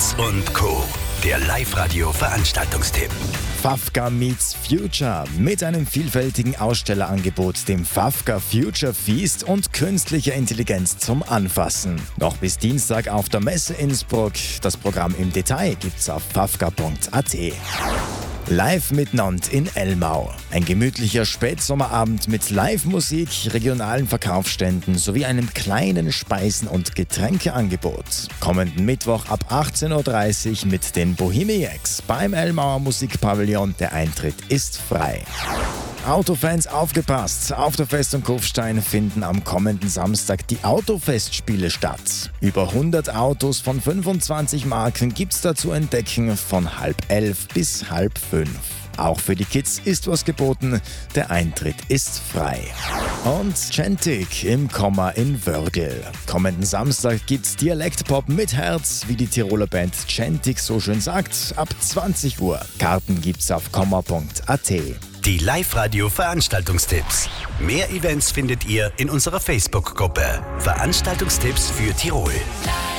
Fritz und Co. Der Live-Radio-Veranstaltungstipp. Fafka meets Future mit einem vielfältigen Ausstellerangebot, dem Fafka Future Feast und künstlicher Intelligenz zum Anfassen. Noch bis Dienstag auf der Messe Innsbruck. Das Programm im Detail gibt's auf fafka.at. Live mit Nont in Elmau. Ein gemütlicher Spätsommerabend mit Live-Musik, regionalen Verkaufsständen sowie einem kleinen Speisen- und Getränkeangebot. Kommenden Mittwoch ab 18.30 Uhr mit den Bohemiacs beim Elmauer Musikpavillon. Der Eintritt ist frei. Autofans aufgepasst! Auf der Festung Kufstein finden am kommenden Samstag die Autofestspiele statt. Über 100 Autos von 25 Marken gibt's da zu entdecken von 10:30 bis 10:30. Auch für die Kids ist was geboten, der Eintritt ist frei. Und Chantic im Komma in Wörgl. Kommenden Samstag gibt's Dialektpop mit Herz, wie die Tiroler Band Chantic so schön sagt, ab 20 Uhr. Karten gibt's auf komma.at. Die Live-Radio-Veranstaltungstipps. Mehr Events findet ihr in unserer Facebook-Gruppe. Veranstaltungstipps für Tirol.